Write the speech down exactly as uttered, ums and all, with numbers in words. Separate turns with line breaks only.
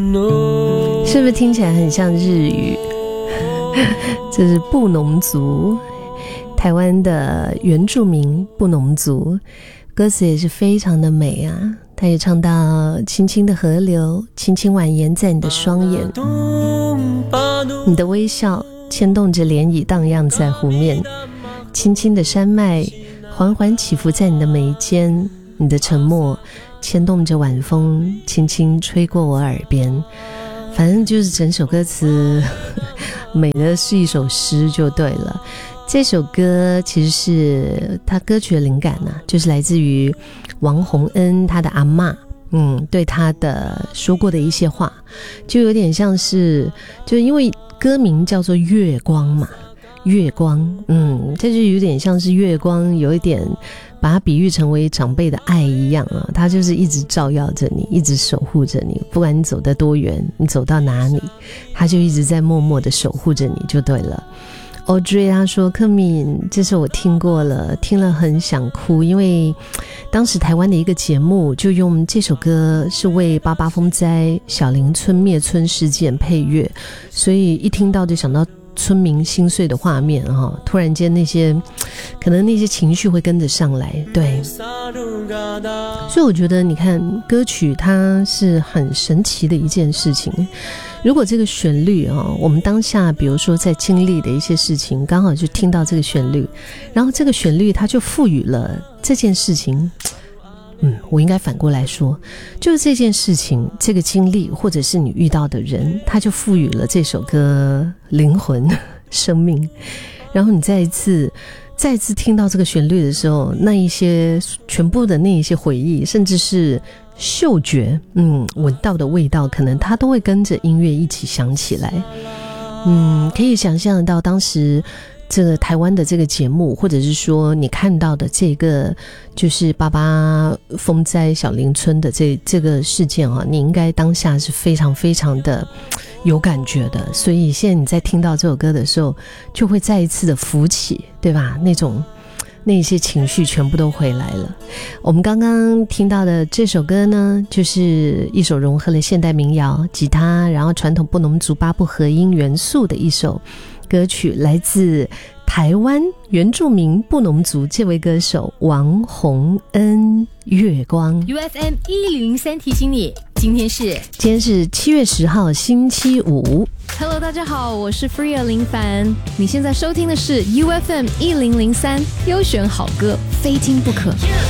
是不是听起来很像日语？这是布农族，台湾的原住民布农族，歌词也是非常的美啊。他也唱到轻轻的河流，轻轻蜿蜒在你的双眼，你的微笑牵动着涟漪荡漾在湖面，轻轻的山脉缓缓起伏在你的眉间，你的沉默牵动着晚风轻轻吹过我耳边。反正就是整首歌词美的是一首诗就对了。这首歌其实是他歌曲的灵感呢、啊，就是来自于王洪恩他的阿嬷，嗯，对他的说过的一些话，就有点像是，就因为歌名叫做月光嘛，月光，嗯，这就有点像是月光，有一点把它比喻成为长辈的爱一样啊，它就是一直照耀着你，一直守护着你，不管你走得多远，你走到哪里，它就一直在默默的守护着你就对了。Audrey 他说，克敏，这首我听过了，听了很想哭，因为当时台湾的一个节目就用这首歌是为八八风灾小林村灭村事件配乐，所以一听到就想到村民心碎的画面、哦、突然间那些可能那些情绪会跟着上来，对，所以我觉得你看歌曲它是很神奇的一件事情。如果这个旋律、哦、我们当下比如说在经历的一些事情刚好就听到这个旋律，然后这个旋律它就赋予了这件事情，嗯，我应该反过来说，就是这件事情这个经历或者是你遇到的人，他就赋予了这首歌灵魂生命，然后你再一次再一次听到这个旋律的时候，那一些全部的那一些回忆，甚至是嗅觉，嗯，闻到的味道，可能它都会跟着音乐一起响起来。嗯，可以想象得到当时这个台湾的这个节目，或者是说你看到的这个就是八八风灾小林村的这这个事件啊，你应该当下是非常非常的有感觉的，所以现在你在听到这首歌的时候就会再一次的浮起，对吧？那种那些情绪全部都回来了。我们刚刚听到的这首歌呢，就是一首融合了现代民谣、吉他，然后传统布农族八部合音元素的一首歌曲，来自台湾原住民布农族这位歌手王洪恩，月光。
U F M 一零零三提醒你，今天是
今天是七月十号星期五。
Hello 大家好，我是 Freya 林凡，你现在收听的是 U F M 一零零三，优选好歌非听不可。